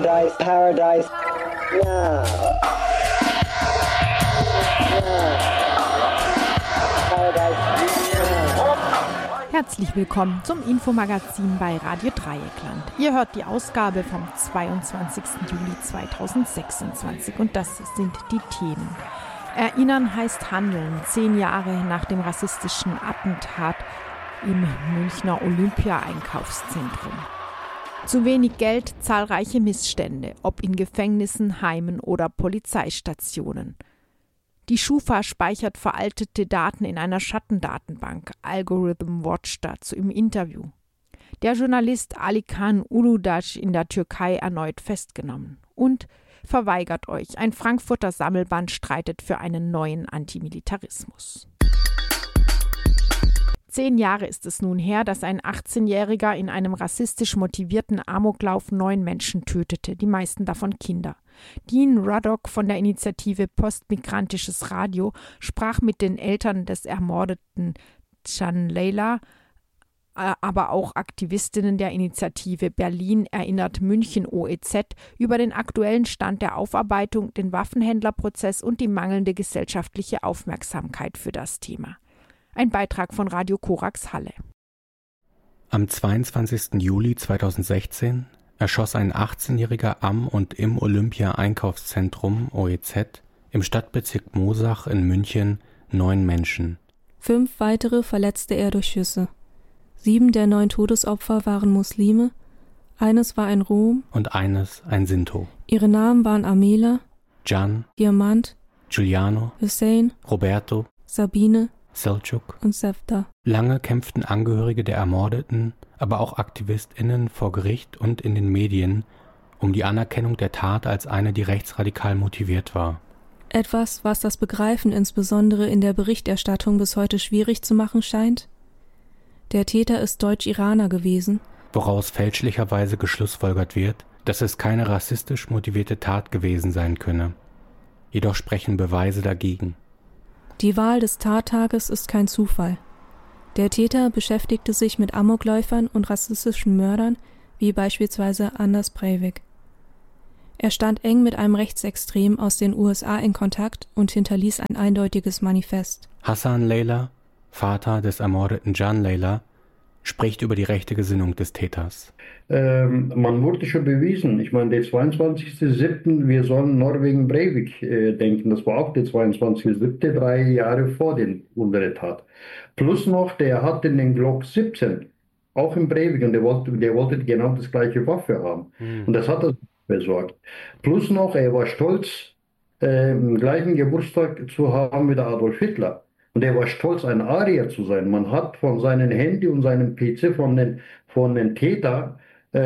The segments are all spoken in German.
Paradise now. Herzlich willkommen zum Infomagazin bei Radio Dreieckland. Ihr hört die Ausgabe vom 22. Juli 2026 und das sind die Themen. Erinnern heißt handeln, 10 Jahre nach dem rassistischen Attentat im Münchner Olympia-Einkaufszentrum. Zu wenig Geld, zahlreiche Missstände, ob in Gefängnissen, Heimen oder Polizeistationen. Die Schufa speichert veraltete Daten in einer Schattendatenbank, Algorithm Watch dazu im Interview. Der Journalist Alikan Uludac in der Türkei erneut festgenommen. Und verweigert euch, ein Frankfurter Sammelband streitet für einen neuen Antimilitarismus. 10 Jahre ist es nun her, dass ein 18-Jähriger in einem rassistisch motivierten Amoklauf 9 Menschen tötete, die meisten davon Kinder. Dean Ruddock von der Initiative Postmigrantisches Radio sprach mit den Eltern des ermordeten Can Leyla, aber auch Aktivistinnen der Initiative Berlin erinnert München OEZ über den aktuellen Stand der Aufarbeitung, den Waffenhändlerprozess und die mangelnde gesellschaftliche Aufmerksamkeit für das Thema. Ein Beitrag von Radio Korax Halle. Am 22. Juli 2016 erschoss ein 18-Jähriger am und im Olympia-Einkaufszentrum OEZ im Stadtbezirk Moosach in München 9 Menschen. 5 weitere verletzte er durch Schüsse. 7 der 9 Todesopfer waren Muslime, eines war ein Rom und eines ein Sinto. Ihre Namen waren Amela, Can, Diamant, Giuliano, Hussein, Roberto, Sabine, Selçuk und Sefta. Lange kämpften Angehörige der Ermordeten, aber auch AktivistInnen vor Gericht und in den Medien um die Anerkennung der Tat als eine, die rechtsradikal motiviert war. Etwas, was das Begreifen insbesondere in der Berichterstattung bis heute schwierig zu machen scheint? Der Täter ist Deutsch-Iraner gewesen, woraus fälschlicherweise geschlussfolgert wird, dass es keine rassistisch motivierte Tat gewesen sein könne. Jedoch sprechen Beweise dagegen. Die Wahl des Tattages ist kein Zufall. Der Täter beschäftigte sich mit Amokläufern und rassistischen Mördern, wie beispielsweise Anders Breivik. Er stand eng mit einem Rechtsextrem aus den USA in Kontakt und hinterließ ein eindeutiges Manifest. Hassan Leyla, Vater des ermordeten Can Leyla, spricht über die rechte Gesinnung des Täters. Man wurde schon bewiesen. Ich meine, der 22.07., wir sollen Norwegen Breivik denken. Das war auch der 22.07., 3 Jahre vor unserer Tat. Plus noch, der hatte den Glock 17, auch in Breivik, und der wollte genau das gleiche Waffe haben. Und das hat er besorgt. Plus noch, er war stolz, im gleichen Geburtstag zu haben wie der Adolf Hitler. Und er war stolz, ein Arier zu sein. Man hat von seinem Handy und seinem PC von den Täter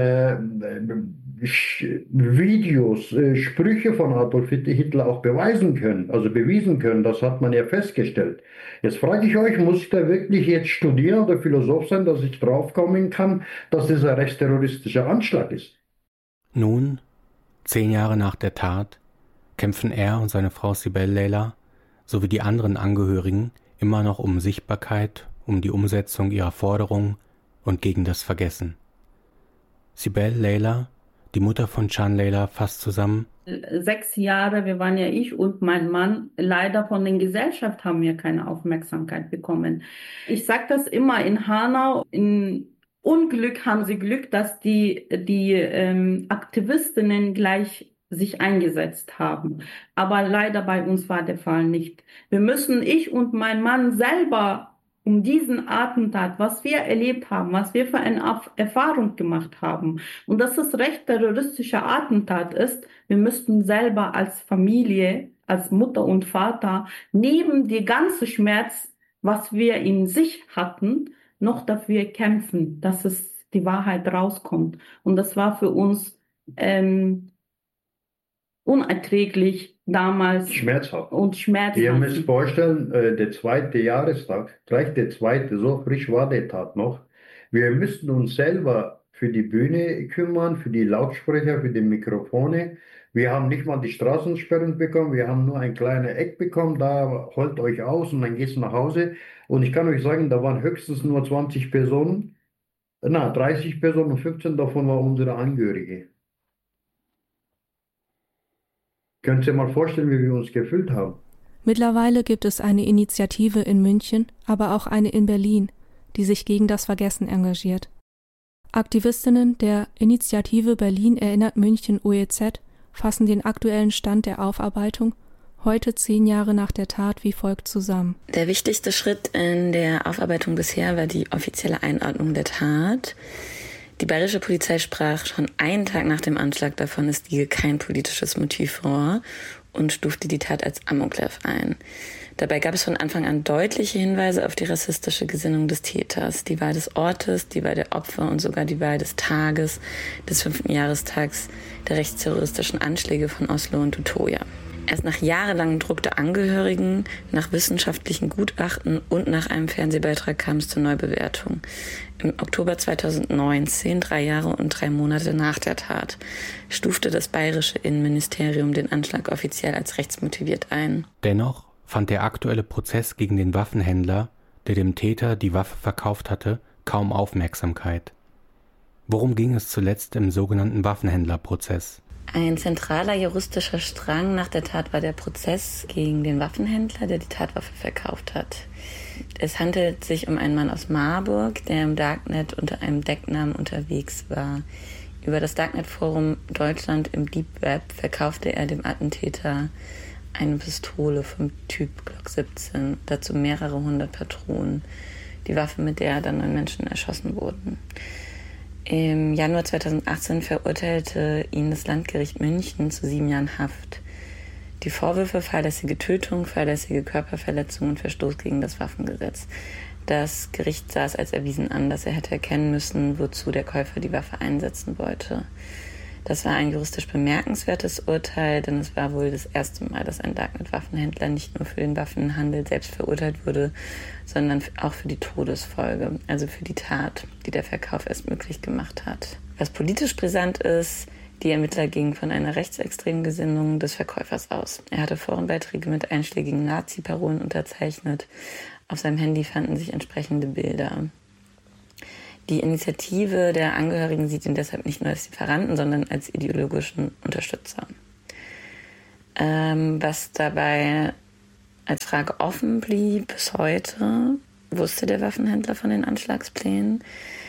Videos, Sprüche von Adolf Hitler auch bewiesen können. Das hat man ja festgestellt. Jetzt frage ich euch, muss ich da wirklich jetzt studieren oder Philosoph sein, dass ich draufkommen kann, dass das ein rechtsterroristischer Anschlag ist? Nun, 10 Jahre nach der Tat, kämpfen er und seine Frau Sibel Leyla sowie die anderen Angehörigen immer noch um Sichtbarkeit, um die Umsetzung ihrer Forderungen und gegen das Vergessen. Sibel Leyla, die Mutter von Can Leyla, fasst zusammen: 6 Jahre, wir waren ja ich und mein Mann, leider von der Gesellschaft haben wir keine Aufmerksamkeit bekommen. Ich sage das immer, in Hanau, in Unglück haben sie Glück, dass die Aktivistinnen gleich sich eingesetzt haben. Aber leider bei uns war der Fall nicht. Wir müssen, ich und mein Mann selber, um diesen Attentat, was wir erlebt haben, was wir für eine Erfahrung gemacht haben, und dass es recht terroristischer Attentat ist, wir müssten selber als Familie, als Mutter und Vater, neben die ganze Schmerz, was wir in sich hatten, noch dafür kämpfen, dass es die Wahrheit rauskommt. Und das war für uns unerträglich damals. Schmerzhaft. Und schmerzhaft. Ihr müsst vorstellen, der 2. Jahrestag, gleich der 2., so frisch war der Tat noch. Wir müssten uns selber für die Bühne kümmern, für die Lautsprecher, für die Mikrofone. Wir haben nicht mal die Straßensperren bekommen, wir haben nur ein kleines Eck bekommen, da holt euch aus und dann geht's nach Hause. Und ich kann euch sagen, da waren höchstens nur 20 Personen, 30 Personen und 15 davon waren unsere Angehörige. Könnt ihr mal vorstellen, wie wir uns gefühlt haben? Mittlerweile gibt es eine Initiative in München, aber auch eine in Berlin, die sich gegen das Vergessen engagiert. Aktivistinnen der Initiative Berlin erinnert München OEZ fassen den aktuellen Stand der Aufarbeitung heute 10 Jahre nach der Tat wie folgt zusammen. Der wichtigste Schritt in der Aufarbeitung bisher war die offizielle Einordnung der Tat. Die bayerische Polizei sprach schon einen Tag nach dem Anschlag davon, es liege kein politisches Motiv vor und stufte die Tat als Amoklauf ein. Dabei gab es von Anfang an deutliche Hinweise auf die rassistische Gesinnung des Täters, die Wahl des Ortes, die Wahl der Opfer und sogar die Wahl des Tages, des 5. Jahrestags der rechtsterroristischen Anschläge von Oslo und Utøya. Erst nach jahrelangem Druck der Angehörigen, nach wissenschaftlichen Gutachten und nach einem Fernsehbeitrag kam es zur Neubewertung. Im Oktober 2019, 3 Jahre und 3 Monate nach der Tat, stufte das bayerische Innenministerium den Anschlag offiziell als rechtsmotiviert ein. Dennoch fand der aktuelle Prozess gegen den Waffenhändler, der dem Täter die Waffe verkauft hatte, kaum Aufmerksamkeit. Worum ging es zuletzt im sogenannten Waffenhändlerprozess? Ein zentraler juristischer Strang nach der Tat war der Prozess gegen den Waffenhändler, der die Tatwaffe verkauft hat. Es handelt sich um einen Mann aus Marburg, der im Darknet unter einem Decknamen unterwegs war. Über das Darknet-Forum Deutschland im Deep Web verkaufte er dem Attentäter eine Pistole vom Typ Glock 17, dazu mehrere 100 Patronen, die Waffe, mit der dann 9 Menschen erschossen wurden. Im Januar 2018 verurteilte ihn das Landgericht München zu 7 Jahren Haft. Die Vorwürfe fahrlässige Tötung, fahrlässige Körperverletzung und Verstoß gegen das Waffengesetz. Das Gericht sah es als erwiesen an, dass er hätte erkennen müssen, wozu der Käufer die Waffe einsetzen wollte. Das war ein juristisch bemerkenswertes Urteil, denn es war wohl das erste Mal, dass ein Darknet-Waffenhändler nicht nur für den Waffenhandel selbst verurteilt wurde, sondern auch für die Todesfolge, also für die Tat, die der Verkauf erst möglich gemacht hat. Was politisch brisant ist, die Ermittler gingen von einer rechtsextremen Gesinnung des Verkäufers aus. Er hatte Forenbeiträge mit einschlägigen Nazi-Parolen unterzeichnet. Auf seinem Handy fanden sich entsprechende Bilder. Die Initiative der Angehörigen sieht ihn deshalb nicht nur als Lieferanten, sondern als ideologischen Unterstützer. Was dabei als Frage offen blieb bis heute, wusste der Waffenhändler von den Anschlagsplänen.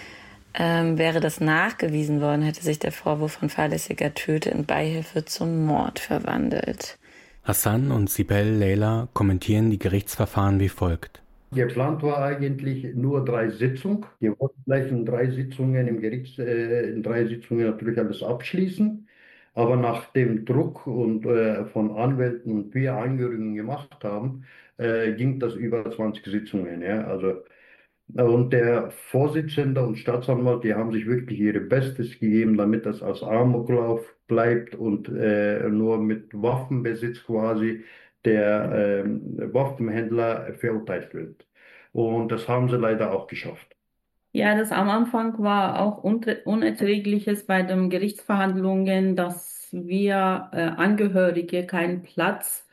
Wäre das nachgewiesen worden, hätte sich der Vorwurf von fahrlässiger Töte in Beihilfe zum Mord verwandelt. Hassan und Sibel Leyla kommentieren die Gerichtsverfahren wie folgt. Geplant war eigentlich nur 3 Sitzungen. Wir wollten gleich in 3 Sitzungen im Gericht, in 3 Sitzungen natürlich alles abschließen. Aber nach dem Druck und von Anwälten und wir Angehörigen gemacht haben, ging das über 20 Sitzungen. Ja? Also, und der Vorsitzende und Staatsanwalt, die haben sich wirklich ihr Bestes gegeben, damit das als Amoklauf bleibt und nur mit Waffenbesitz quasi der Waffenhändler verurteilt wird. Und das haben sie leider auch geschafft. Ja, das am Anfang war auch Unerträgliches bei den Gerichtsverhandlungen, dass wir Angehörige keinen Platz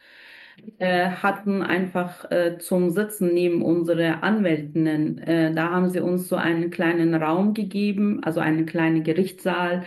hatten, einfach zum Sitzen neben unsere Anwältinnen. Da haben sie uns so einen kleinen Raum gegeben, also einen kleinen Gerichtssaal,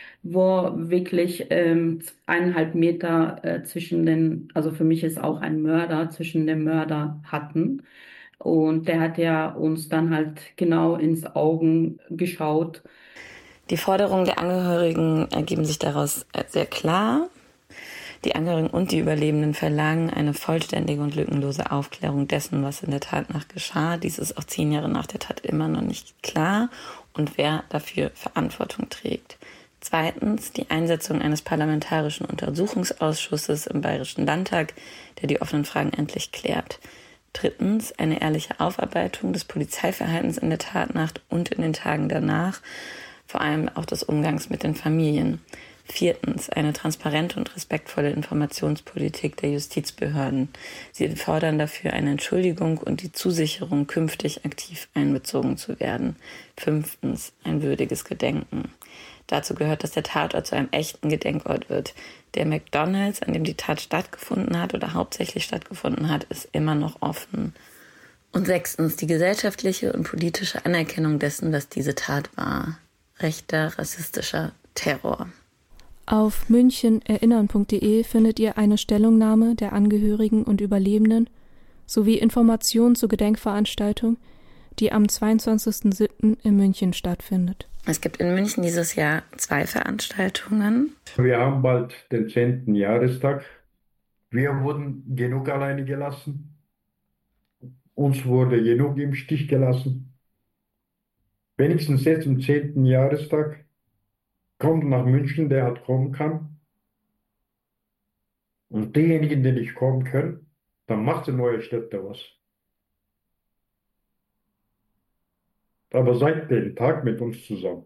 wo wirklich 1,5 Meter zwischen den, also für mich ist auch ein Mörder, zwischen den Mörder hatten. Und der hat ja uns dann halt genau ins Augen geschaut. Die Forderungen der Angehörigen ergeben sich daraus sehr klar. Die Angehörigen und die Überlebenden verlangen eine vollständige und lückenlose Aufklärung dessen, was in der Tat nach geschah. Dies ist auch 10 Jahre nach der Tat immer noch nicht klar und wer dafür Verantwortung trägt. Zweitens die Einsetzung eines parlamentarischen Untersuchungsausschusses im Bayerischen Landtag, der die offenen Fragen endlich klärt. Drittens eine ehrliche Aufarbeitung des Polizeiverhaltens in der Tatnacht und in den Tagen danach, vor allem auch des Umgangs mit den Familien. Viertens eine transparente und respektvolle Informationspolitik der Justizbehörden. Sie fordern dafür eine Entschuldigung und die Zusicherung, künftig aktiv einbezogen zu werden. Fünftens ein würdiges Gedenken. Dazu gehört, dass der Tatort zu einem echten Gedenkort wird. Der McDonald's, an dem die Tat stattgefunden hat oder hauptsächlich stattgefunden hat, ist immer noch offen. Und 6. die gesellschaftliche und politische Anerkennung dessen, was diese Tat war. Rechter, rassistischer Terror. Auf münchenerinnern.de findet ihr eine Stellungnahme der Angehörigen und Überlebenden sowie Informationen zur Gedenkveranstaltung, die am 22.07. in München stattfindet. Es gibt in München dieses Jahr 2 Veranstaltungen. Wir haben bald den 10. Jahrestag. Wir wurden genug alleine gelassen. Uns wurde genug im Stich gelassen. Wenigstens jetzt am 10. Jahrestag kommt nach München, der halt kommen kann. Und diejenigen, die nicht kommen können, dann macht in neue Städte was. Aber seid den Tag mit uns zusammen.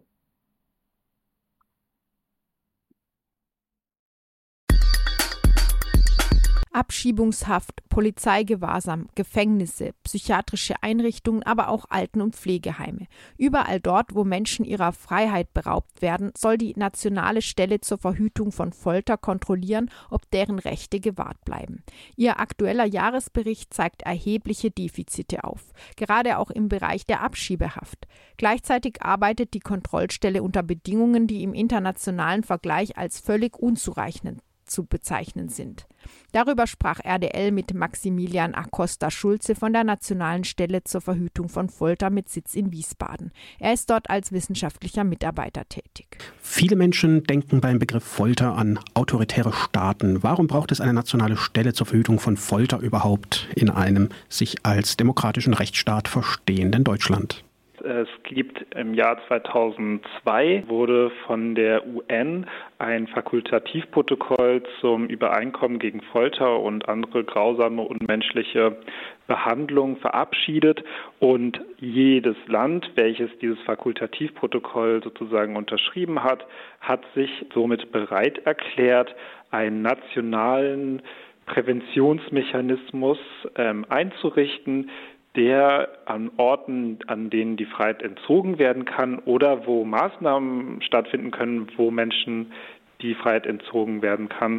Abschiebungshaft, Polizeigewahrsam, Gefängnisse, psychiatrische Einrichtungen, aber auch Alten- und Pflegeheime. Überall dort, wo Menschen ihrer Freiheit beraubt werden, soll die Nationale Stelle zur Verhütung von Folter kontrollieren, ob deren Rechte gewahrt bleiben. Ihr aktueller Jahresbericht zeigt erhebliche Defizite auf, gerade auch im Bereich der Abschiebehaft. Gleichzeitig arbeitet die Kontrollstelle unter Bedingungen, die im internationalen Vergleich als völlig unzureichend zu bezeichnen sind. Darüber sprach RDL mit Maximilian Acosta-Schulze von der Nationalen Stelle zur Verhütung von Folter mit Sitz in Wiesbaden. Er ist dort als wissenschaftlicher Mitarbeiter tätig. Viele Menschen denken beim Begriff Folter an autoritäre Staaten. Warum braucht es eine nationale Stelle zur Verhütung von Folter überhaupt in einem sich als demokratischen Rechtsstaat verstehenden Deutschland? Es gibt im Jahr 2002 wurde von der UN ein Fakultativprotokoll zum Übereinkommen gegen Folter und andere grausame unmenschliche Behandlung verabschiedet und jedes Land, welches dieses Fakultativprotokoll sozusagen unterschrieben hat, hat sich somit bereit erklärt, einen nationalen Präventionsmechanismus einzurichten, der an Orten, an denen die Freiheit entzogen werden kann oder wo Maßnahmen stattfinden können, wo Menschen die Freiheit entzogen werden kann,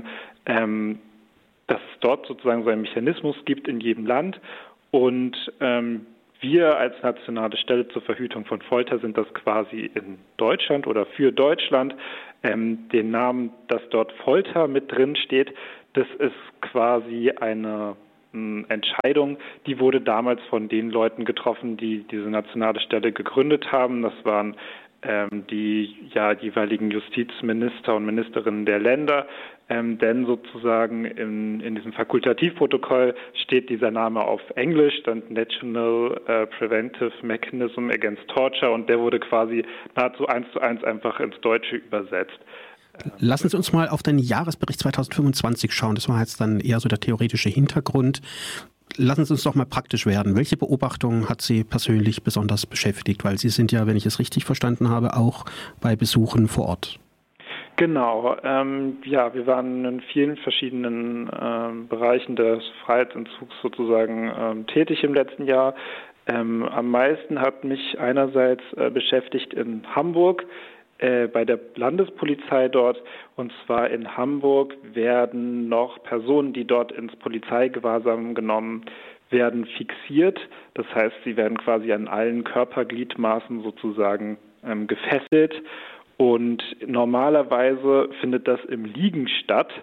dass es dort sozusagen so einen Mechanismus gibt in jedem Land. Und wir als nationale Stelle zur Verhütung von Folter sind das quasi in Deutschland oder für Deutschland. Den Namen, dass dort Folter mit drin steht, das ist quasi eine Entscheidung, die wurde damals von den Leuten getroffen, die diese nationale Stelle gegründet haben. Das waren die jeweiligen Justizminister und Ministerinnen der Länder. Denn sozusagen in diesem Fakultativprotokoll steht dieser Name auf Englisch, stand National Preventive Mechanism Against Torture, und der wurde quasi nahezu 1:1 einfach ins Deutsche übersetzt. Lassen Sie uns mal auf den Jahresbericht 2025 schauen. Das war jetzt dann eher so der theoretische Hintergrund. Lassen Sie uns doch mal praktisch werden. Welche Beobachtungen hat Sie persönlich besonders beschäftigt? Weil Sie sind ja, wenn ich es richtig verstanden habe, auch bei Besuchen vor Ort. Genau. Wir waren in vielen verschiedenen Bereichen des Freiheitsentzugs sozusagen tätig im letzten Jahr. Am meisten hat mich einerseits beschäftigt in Hamburg, bei der Landespolizei dort. Und zwar in Hamburg werden noch Personen, die dort ins Polizeigewahrsam genommen werden, fixiert. Das heißt, sie werden quasi an allen Körpergliedmaßen sozusagen gefesselt. Und normalerweise findet das im Liegen statt.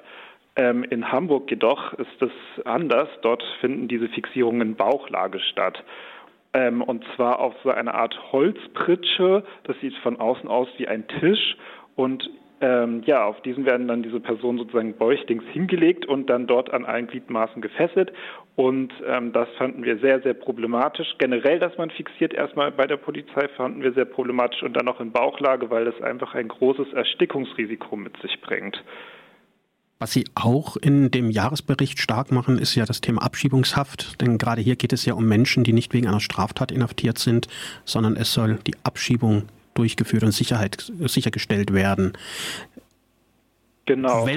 In Hamburg jedoch ist das anders. Dort finden diese Fixierungen in Bauchlage statt. Und zwar auf so eine Art Holzpritsche. Das sieht von außen aus wie ein Tisch. Und auf diesen werden dann diese Personen sozusagen bäuchlings hingelegt und dann dort an allen Gliedmaßen gefesselt. Und das fanden wir sehr, sehr problematisch. Generell, dass man fixiert erstmal bei der Polizei, fanden wir sehr problematisch und dann auch in Bauchlage, weil das einfach ein großes Erstickungsrisiko mit sich bringt. Was Sie auch in dem Jahresbericht stark machen, ist ja das Thema Abschiebungshaft. Denn gerade hier geht es ja um Menschen, die nicht wegen einer Straftat inhaftiert sind, sondern es soll die Abschiebung durchgeführt und sichergestellt werden. Genau.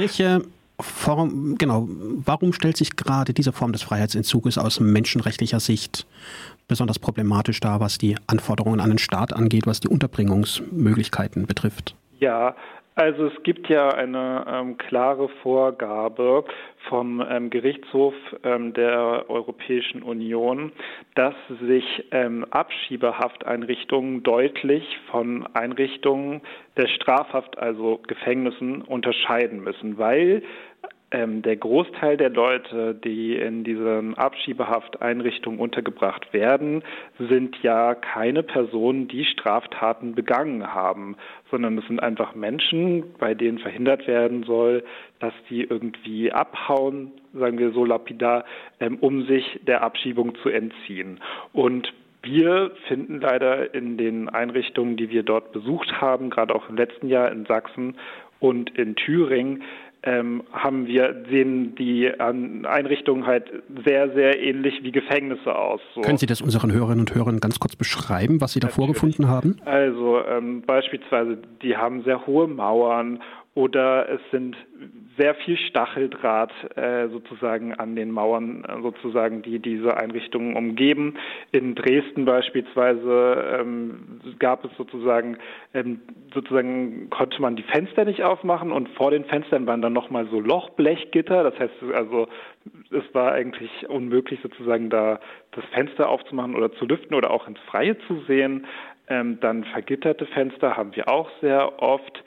Warum stellt sich gerade diese Form des Freiheitsentzuges aus menschenrechtlicher Sicht besonders problematisch dar, was die Anforderungen an den Staat angeht, was die Unterbringungsmöglichkeiten betrifft? Ja, Also es gibt ja eine klare Vorgabe vom Gerichtshof der Europäischen Union, dass sich Abschiebehafteinrichtungen deutlich von Einrichtungen der Strafhaft, also Gefängnissen, unterscheiden müssen, weil der Großteil der Leute, die in diesen Abschiebehafteinrichtungen untergebracht werden, sind ja keine Personen, die Straftaten begangen haben, sondern es sind einfach Menschen, bei denen verhindert werden soll, dass die irgendwie abhauen, sagen wir so lapidar, um sich der Abschiebung zu entziehen. Und wir finden leider in den Einrichtungen, die wir dort besucht haben, gerade auch im letzten Jahr in Sachsen und in Thüringen, sehen die Einrichtungen halt sehr, sehr ähnlich wie Gefängnisse aus. So. Können Sie das unseren Hörerinnen und Hörern ganz kurz beschreiben, was Sie da vorgefunden haben? Also beispielsweise, die haben sehr hohe Mauern oder es sind sehr viel Stacheldraht sozusagen an den Mauern, sozusagen, die diese Einrichtungen umgeben. In Dresden beispielsweise gab es sozusagen konnte man die Fenster nicht aufmachen und vor den Fenstern waren dann nochmal so Lochblechgitter. Das heißt also, es war eigentlich unmöglich sozusagen da das Fenster aufzumachen oder zu lüften oder auch ins Freie zu sehen. Dann vergitterte Fenster haben wir auch sehr oft.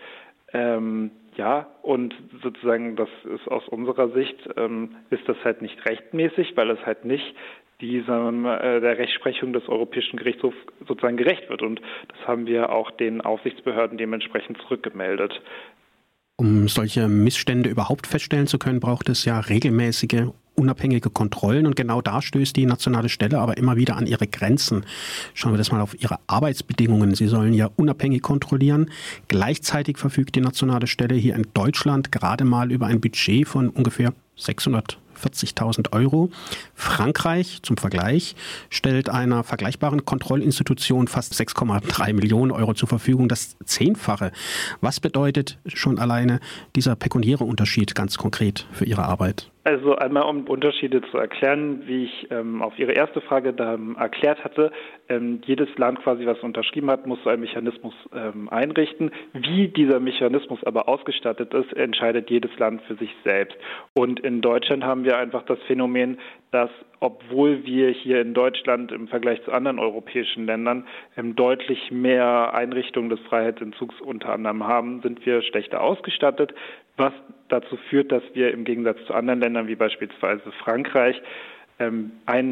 Und sozusagen, das ist aus unserer Sicht, ist das halt nicht rechtmäßig, weil es halt nicht der Rechtsprechung des Europäischen Gerichtshofs sozusagen gerecht wird. Und das haben wir auch den Aufsichtsbehörden dementsprechend zurückgemeldet. Um solche Missstände überhaupt feststellen zu können, braucht es ja regelmäßige, unabhängige Kontrollen. Und genau da stößt die nationale Stelle aber immer wieder an ihre Grenzen. Schauen wir das mal auf ihre Arbeitsbedingungen. Sie sollen ja unabhängig kontrollieren. Gleichzeitig verfügt die nationale Stelle hier in Deutschland gerade mal über ein Budget von ungefähr 640.000 Euro. Frankreich, zum Vergleich, stellt einer vergleichbaren Kontrollinstitution fast 6,3 Millionen Euro zur Verfügung, das 10-fache. Was bedeutet schon alleine dieser pekuniäre Unterschied ganz konkret für Ihre Arbeit? Also einmal, um Unterschiede zu erklären, wie ich auf Ihre erste Frage da erklärt hatte, jedes Land quasi, was unterschrieben hat, muss so einen Mechanismus einrichten. Wie dieser Mechanismus aber ausgestattet ist, entscheidet jedes Land für sich selbst. Und in Deutschland haben wir einfach das Phänomen, dass obwohl wir hier in Deutschland im Vergleich zu anderen europäischen Ländern deutlich mehr Einrichtungen des Freiheitsentzugs unter anderem haben, sind wir schlechter ausgestattet, was dazu führt, dass wir im Gegensatz zu anderen Ländern wie beispielsweise Frankreich einen